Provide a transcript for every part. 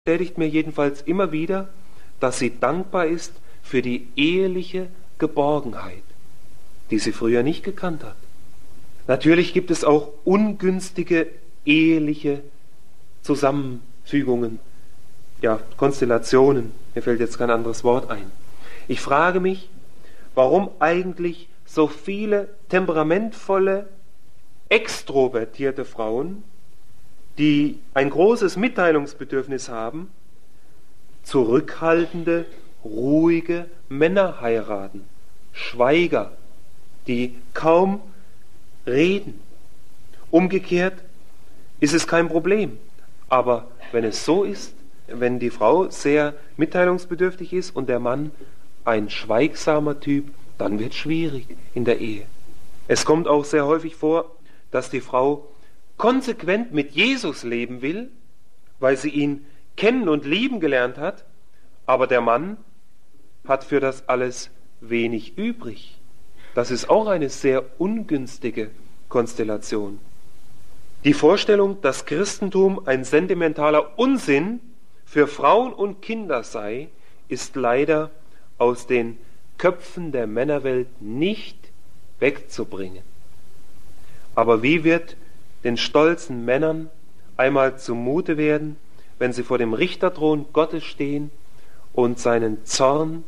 bestätigt mir jedenfalls immer wieder, dass sie dankbar ist für die eheliche Geborgenheit, die sie früher nicht gekannt hat. Natürlich gibt es auch ungünstige eheliche Zusammenfügungen, Konstellationen. Mir fällt jetzt kein anderes Wort ein. Ich frage mich, warum eigentlich so viele temperamentvolle, extrovertierte Frauen, die ein großes Mitteilungsbedürfnis haben, zurückhaltende, ruhige Männer heiraten, Schweiger, die kaum reden. Umgekehrt ist es kein Problem. Aber wenn es so ist, wenn die Frau sehr mitteilungsbedürftig ist und der Mann ein schweigsamer Typ, dann wird es schwierig in der Ehe. Es kommt auch sehr häufig vor, dass die Frau konsequent mit Jesus leben will, weil sie ihn kennen und lieben gelernt hat, aber der Mann hat für das alles wenig übrig. Das ist auch eine sehr ungünstige Konstellation. Die Vorstellung, dass Christentum ein sentimentaler Unsinn für Frauen und Kinder sei, ist leider aus den Köpfen der Männerwelt nicht wegzubringen. Aber wie wird den stolzen Männern einmal zumute werden, wenn sie vor dem Richterthron Gottes stehen und seinen Zorn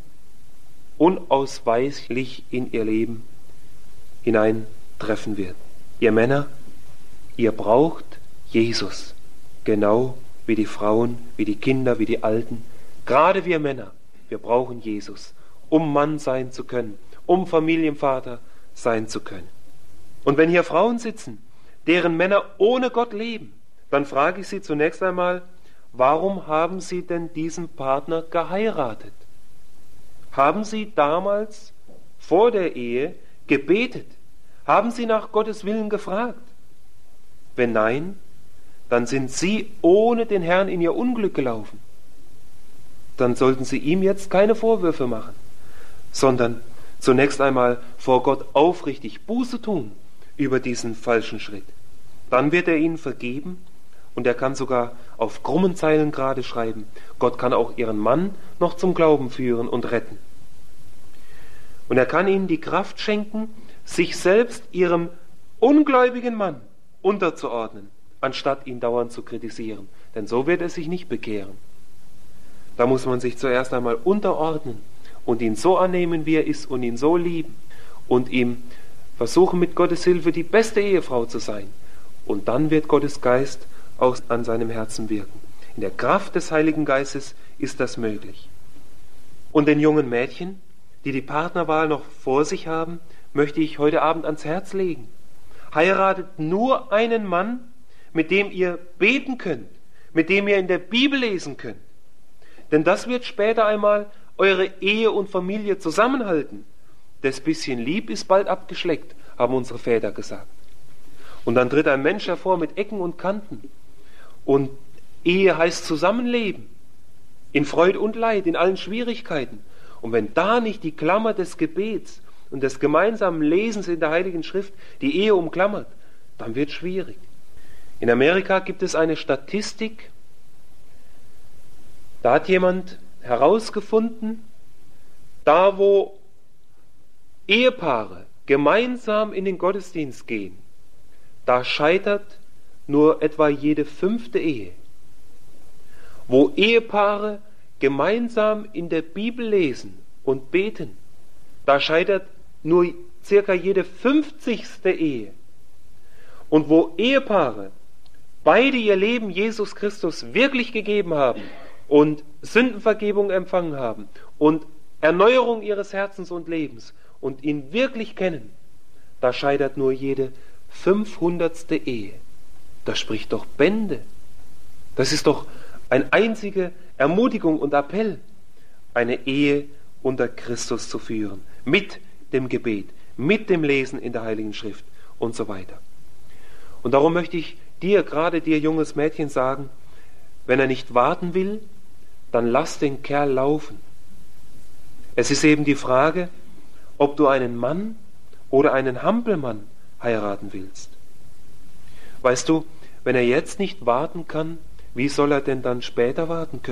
unausweichlich in ihr Leben hineintreffen wird? Ihr Männer, ihr braucht Jesus, genau wie die Frauen, wie die Kinder, wie die Alten. Gerade wir Männer, wir brauchen Jesus, um Mann sein zu können, um Familienvater sein zu können. Und wenn hier Frauen sitzen, deren Männer ohne Gott leben, dann frage ich sie zunächst einmal, warum haben sie denn diesen Partner geheiratet? Haben sie damals vor der Ehe gebetet? Haben sie nach Gottes Willen gefragt? Wenn nein, dann sind sie ohne den Herrn in ihr Unglück gelaufen. Dann sollten sie ihm jetzt keine Vorwürfe machen, sondern zunächst einmal vor Gott aufrichtig Buße tun über diesen falschen Schritt. Dann wird er ihnen vergeben und er kann sogar auf krummen Zeilen gerade schreiben. Gott kann auch ihren Mann noch zum Glauben führen und retten. Und er kann ihnen die Kraft schenken, sich selbst ihrem ungläubigen Mann unterzuordnen, anstatt ihn dauernd zu kritisieren. Denn so wird er sich nicht bekehren. Da muss man sich zuerst einmal unterordnen und ihn so annehmen, wie er ist und ihn so lieben und ihm versuchen, mit Gottes Hilfe die beste Ehefrau zu sein. Und dann wird Gottes Geist auch an seinem Herzen wirken. In der Kraft des Heiligen Geistes ist das möglich. Und den jungen Mädchen, die die Partnerwahl noch vor sich haben, möchte ich heute Abend ans Herz legen. Heiratet nur einen Mann, mit dem ihr beten könnt, mit dem ihr in der Bibel lesen könnt. Denn das wird später einmal eure Ehe und Familie zusammenhalten. Das bisschen Lieb ist bald abgeschleckt, haben unsere Väter gesagt. Und dann tritt ein Mensch hervor mit Ecken und Kanten. Und Ehe heißt Zusammenleben, in Freud und Leid, in allen Schwierigkeiten. Und wenn da nicht die Klammer des Gebets und des gemeinsamen Lesens in der Heiligen Schrift die Ehe umklammert, dann wird es schwierig. In Amerika gibt es eine Statistik, da hat jemand herausgefunden, da wo Ehepaare gemeinsam in den Gottesdienst gehen, da scheitert nur etwa jede 5. Ehe. Wo Ehepaare gemeinsam in der Bibel lesen und beten, da scheitert nur circa jede 50. Ehe. Und wo Ehepaare beide ihr Leben Jesus Christus wirklich gegeben haben und Sündenvergebung empfangen haben und Erneuerung ihres Herzens und Lebens und ihn wirklich kennen, da scheitert nur jede 500. Ehe. Das spricht doch Bände. Das ist doch eine einzige Ermutigung und Appell, eine Ehe unter Christus zu führen, mit dem Gebet, mit dem Lesen in der Heiligen Schrift und so weiter. Und darum möchte ich dir, gerade dir junges Mädchen, sagen, wenn er nicht warten will, dann lass den Kerl laufen. Es ist eben die Frage, ob du einen Mann oder einen Hampelmann heiraten willst. Weißt du, wenn er jetzt nicht warten kann, wie soll er denn dann später warten können?